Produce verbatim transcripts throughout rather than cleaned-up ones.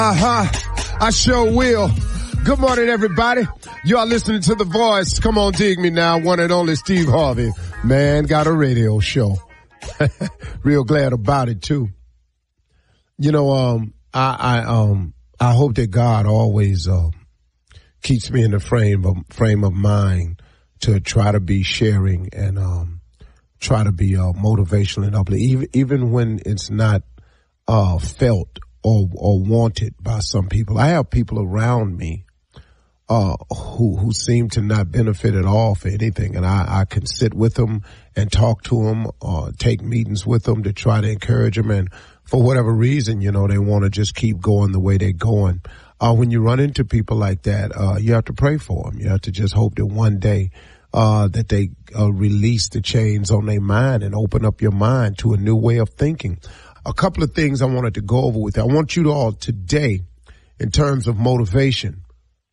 Uh-huh. I sure will. Good morning, everybody. You are listening to The Voice. Come on, dig me now. One and only Steve Harvey. Man, got a radio show. Real glad about it, too. You know, um, I, I, um, I hope that God always, uh, keeps me in the frame of, frame of mind to try to be sharing and, um, try to be, uh, motivational and uplifting, even, even when it's not, uh, felt or, or wanted by some people. I have people around me, uh, who, who seem to not benefit at all for anything. And I, I can sit with them and talk to them or take meetings with them to try to encourage them. And for whatever reason, you know, they want to just keep going the way they're going. Uh, when you run into people like that, uh, you have to pray for them. You have to just hope that one day, uh, that they, uh, release the chains on their mind and open up your mind to a new way of thinking. A couple of things I wanted to go over with you. I want you to all today, in terms of motivation,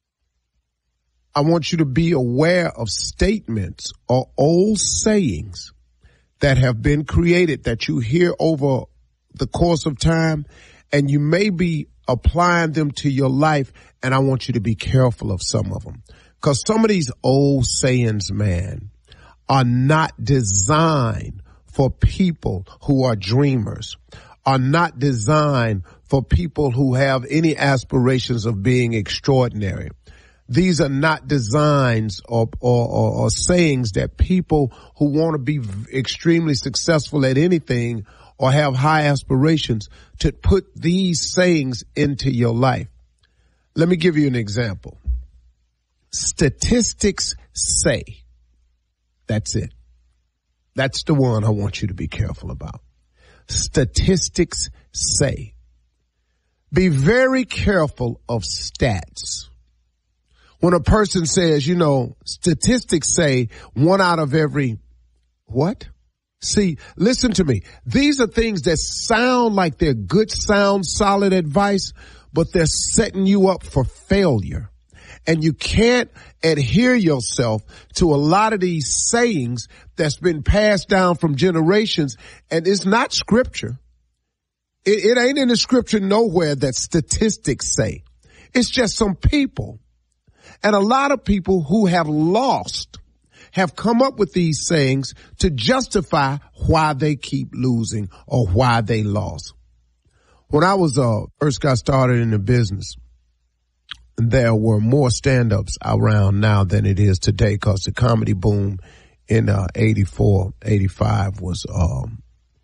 I want you to be aware of statements or old sayings that have been created that you hear over the course of time, and you may be applying them to your life, and I want you to be careful of some of them. Because some of these old sayings, man, are not designed for people who are dreamers, are not designed for people who have any aspirations of being extraordinary. These are not designs or, or, or, or sayings that people who want to be extremely successful at anything or have high aspirations to put these sayings into your life. Let me give you an example. Statistics say. That's it. That's the one I want you to be careful about. Statistics say. Be very careful of stats. When a person says, you know, statistics say one out of every, what? See, listen to me. These are things that sound like they're good, sound, solid advice, but they're setting you up for failure. And you can't adhere yourself to a lot of these sayings that's been passed down from generations. And it's not scripture. It, it ain't in the scripture nowhere that statistics say. It's just some people. And a lot of people who have lost have come up with these sayings to justify why they keep losing or why they lost. When I was uh, first got started in the business, there were more stand-ups around now than it is today, because the comedy boom in uh, eighty-four, eighty-five was, um,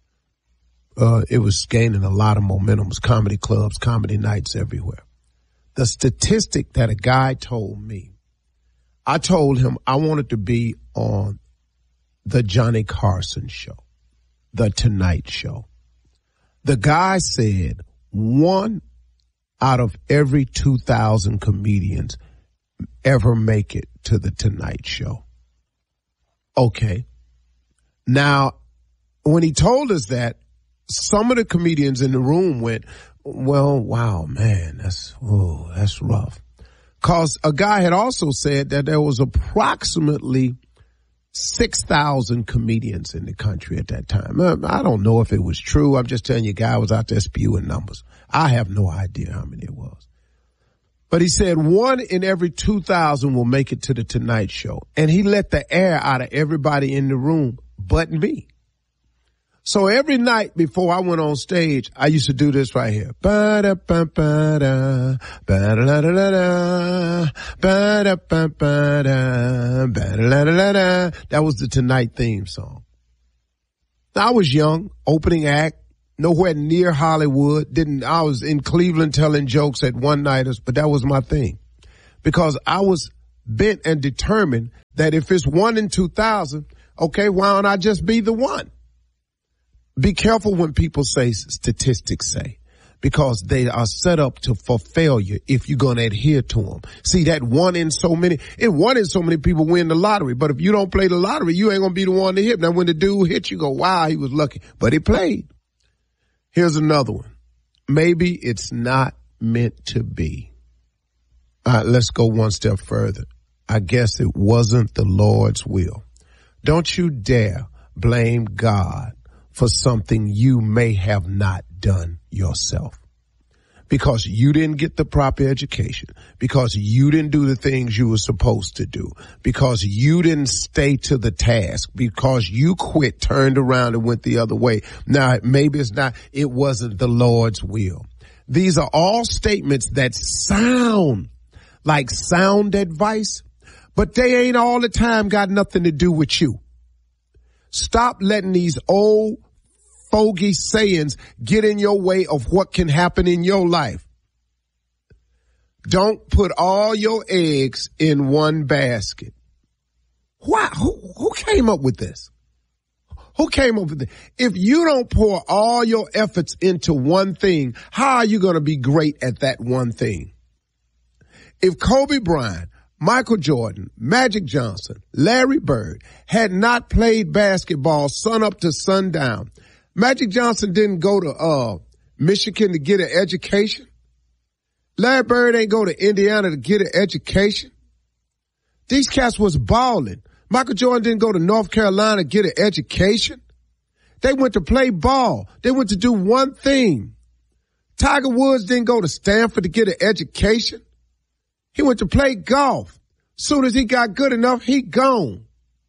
uh, it was gaining a lot of momentum. It was comedy clubs, comedy nights everywhere. The statistic that a guy told me, I told him I wanted to be on the Johnny Carson show, the Tonight Show. The guy said one out of every two thousand comedians ever make it to the Tonight Show. Okay. Now, when he told us that, some of the comedians in the room went, well, wow, man, that's, oh, that's rough. Cause a guy had also said that there was approximately six thousand comedians in the country at that time. I don't know if it was true. I'm just telling you, guy was out there spewing numbers. I have no idea how many it was. But he said one in every two thousand will make it to the Tonight Show. And he let the air out of everybody in the room but me. So every night before I went on stage, I used to do this right here. Ba-da-ba-ba-da, ba-da-da-da-da, ba-da-ba-ba-da, ba-da-da-da-da. That was the Tonight theme song. Now, I was young, opening act, nowhere near Hollywood. Didn't, I was in Cleveland telling jokes at one-nighters, but that was my thing. Because I was bent and determined that if it's one in two thousand, okay, why don't I just be the one? Be careful when people say statistics say, because they are set up to for failure if you're going to adhere to them. See, that one in so many, and one in so many people win the lottery. But if you don't play the lottery, you ain't going to be the one to hit. Now, when the dude hits, you go, wow, he was lucky. But he played. Here's another one. Maybe it's not meant to be. All right, let's go one step further. I guess it wasn't the Lord's will. Don't you dare blame God for something you may have not done yourself. because you didn't get the proper education, because you didn't do the things you were supposed to do, because you didn't stay to the task, because you quit, turned around and went the other way. Now, maybe it's not, it wasn't the Lord's will. These are all statements that sound like sound advice, but they ain't all the time got nothing to do with you. Stop letting these old fogey sayings get in your way of what can happen in your life. Don't put all your eggs in one basket. Why? Who, who came up with this? Who came up with this? If you don't pour all your efforts into one thing, how are you going to be great at that one thing? If Kobe Bryant, Michael Jordan, Magic Johnson, Larry Bird had not played basketball sun up to sundown, Magic Johnson didn't go to uh Michigan to get an education. Larry Bird ain't go to Indiana to get an education. These cats was balling. Michael Jordan didn't go to North Carolina to get an education. They went to play ball. They went to do one thing. Tiger Woods didn't go to Stanford to get an education. He went to play golf. Soon as he got good enough, he gone.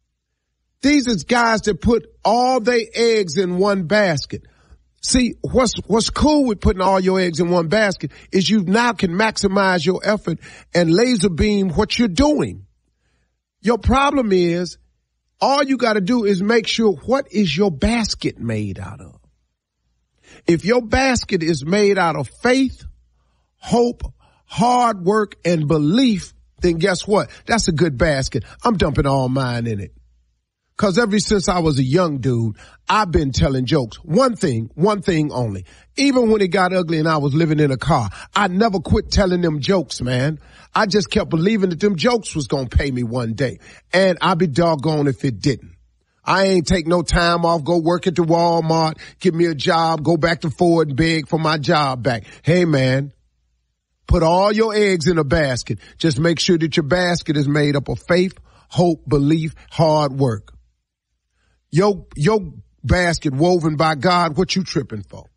These is guys that put all their eggs in one basket. See, what's, what's cool with putting all your eggs in one basket is you now can maximize your effort and laser beam what you're doing. Your problem is all you got to do is make sure what is your basket made out of. If your basket is made out of faith, hope, hard work, and belief, then guess what? That's a good basket. I'm dumping all mine in it. Cause ever since I was a young dude, I've been telling jokes. One thing, one thing only. Even when it got ugly and I was living in a car, I never quit telling them jokes, man. I just kept believing that them jokes was gonna pay me one day. And I'd be doggone if it didn't. I ain't take no time off, go work at the Walmart, get me a job, go back to Ford and beg for my job back. Hey, man, put all your eggs in a basket. Just make sure that your basket is made up of faith, hope, belief, hard work. Your, your basket woven by God, what you tripping for?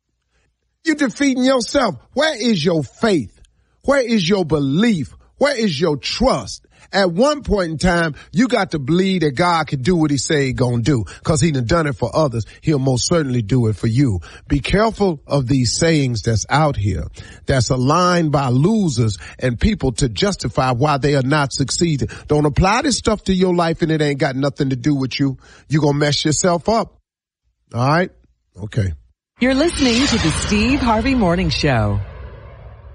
You defeating yourself. Where is your faith? Where is your belief? Where is your trust? At one point in time, you got to believe that God can do what he say he gonna do. Cause he done done it for others. He'll most certainly do it for you. Be careful of these sayings that's out here, that's aligned by losers and people to justify why they are not succeeding. Don't apply this stuff to your life and it ain't got nothing to do with you. You're gonna mess yourself up. All right? Okay. You're listening to the Steve Harvey Morning Show.